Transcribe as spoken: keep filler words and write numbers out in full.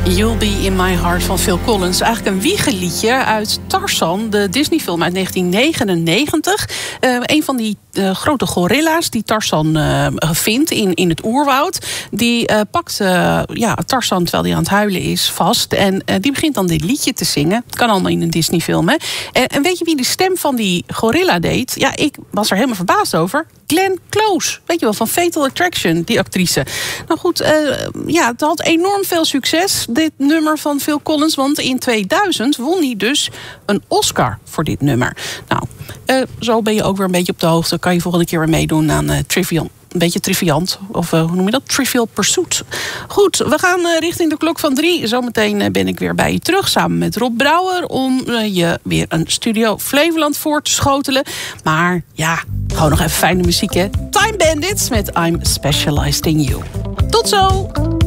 You'll Be In My Heart van Phil Collins. Eigenlijk een wiegeliedje uit Tarzan, de Disney-film uit negentien negenennegentig. Uh, een van die uh, grote gorilla's die Tarzan uh, vindt in, in het oerwoud. Die uh, pakt uh, ja, Tarzan terwijl hij aan het huilen is vast. En uh, die begint dan dit liedje te zingen. Het kan allemaal in een Disney-film, hè. En, en weet je wie de stem van die gorilla deed? Ja, ik was er helemaal verbaasd over. Glenn Close, weet je wel, van Fatal Attraction, die actrice. Nou goed, uh, ja, het had enorm veel succes, dit nummer van Phil Collins. Want in tweeduizend won hij dus een Oscar voor dit nummer. Nou, uh, zo ben je ook weer een beetje op de hoogte. Kan je volgende keer weer meedoen aan uh, Trivial. Een beetje triviant, of uh, hoe noem je dat? Trivial Pursuit. Goed, we gaan uh, richting de klok van drie. Zometeen uh, ben ik weer bij je terug, samen met Rob Brouwer, om uh, je weer een Studio Flevoland voor te schotelen. Maar ja, gewoon nog even fijne muziek, hè? Time Bandits met I'm Specialized in You. Tot zo!